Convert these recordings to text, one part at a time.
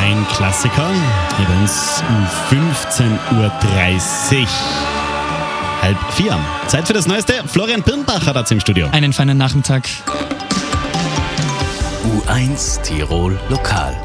Ein Klassiker, hier bei uns um 15.30 Uhr. 3:30. Zeit für das Neueste. Florian Birnbacher hat im Studio. Einen feinen Nachmittag. U1 Tirol Lokal.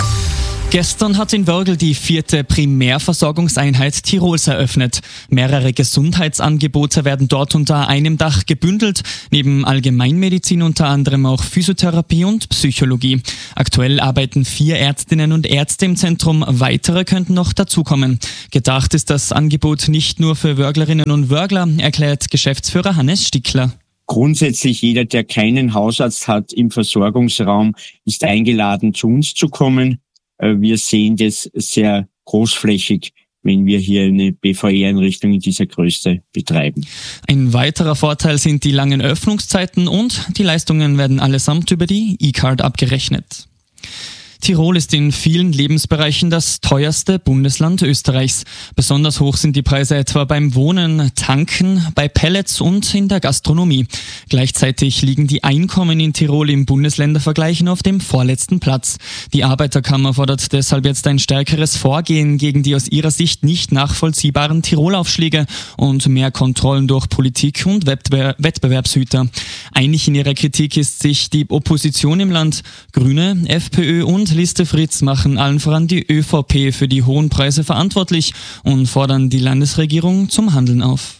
Gestern hat in Wörgl die 4. Primärversorgungseinheit Tirols eröffnet. Mehrere Gesundheitsangebote werden dort unter einem Dach gebündelt, neben Allgemeinmedizin unter anderem auch Physiotherapie und Psychologie. Aktuell arbeiten 4 Ärztinnen und Ärzte im Zentrum, weitere könnten noch dazukommen. Gedacht ist das Angebot nicht nur für Wörglerinnen und Wörgler, erklärt Geschäftsführer Hannes Stickler. Grundsätzlich jeder, der keinen Hausarzt hat im Versorgungsraum, ist eingeladen, zu uns zu kommen. Wir sehen das sehr großflächig, wenn wir hier eine BVE-Einrichtung in dieser Größe betreiben. Ein weiterer Vorteil sind die langen Öffnungszeiten und die Leistungen werden allesamt über die E-Card abgerechnet. Tirol ist in vielen Lebensbereichen das teuerste Bundesland Österreichs. Besonders hoch sind die Preise etwa beim Wohnen, Tanken, bei Pellets und in der Gastronomie. Gleichzeitig liegen die Einkommen in Tirol im Bundesländervergleich auf dem vorletzten Platz. Die Arbeiterkammer fordert deshalb jetzt ein stärkeres Vorgehen gegen die aus ihrer Sicht nicht nachvollziehbaren Tirolaufschläge und mehr Kontrollen durch Politik und Wettbewerbshüter. Einig in ihrer Kritik ist sich die Opposition im Land. Grüne, FPÖ und Liste Fritz machen allen voran die ÖVP für die hohen Preise verantwortlich und fordern die Landesregierung zum Handeln auf.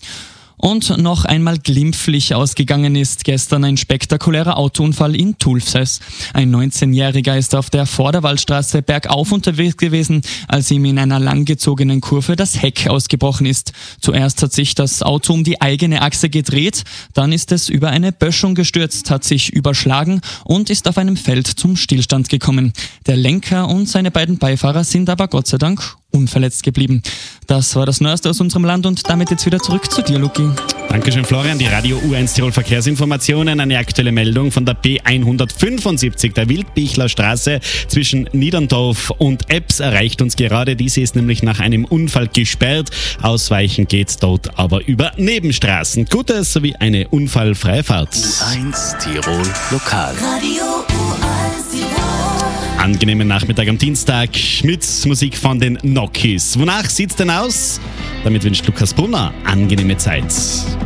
Und noch einmal glimpflich ausgegangen ist gestern ein spektakulärer Autounfall in Tulfses. Ein 19-Jähriger ist auf der Vorderwaldstraße bergauf unterwegs gewesen, als ihm in einer langgezogenen Kurve das Heck ausgebrochen ist. Zuerst hat sich das Auto um die eigene Achse gedreht, dann ist es über eine Böschung gestürzt, hat sich überschlagen und ist auf einem Feld zum Stillstand gekommen. Der Lenker und seine beiden Beifahrer sind aber Gott sei Dank unverletzt geblieben. Das war das Neueste aus unserem Land und damit jetzt wieder zurück zu dir, Luki. Dankeschön, Florian. Die Radio U1 Tirol Verkehrsinformationen. Eine aktuelle Meldung von der B175, der Wildbichler Straße zwischen Niederndorf und Ebbs erreicht uns gerade. Diese ist nämlich nach einem Unfall gesperrt. Ausweichen geht's dort aber über Nebenstraßen. Gutes sowie eine unfallfreie Fahrt. U1 Tirol Lokal. Radio U1 Tirol. Angenehmen Nachmittag am Dienstag mit Musik von den Nokis. Wonach sieht's denn aus? Damit wünscht Lukas Brunner angenehme Zeit.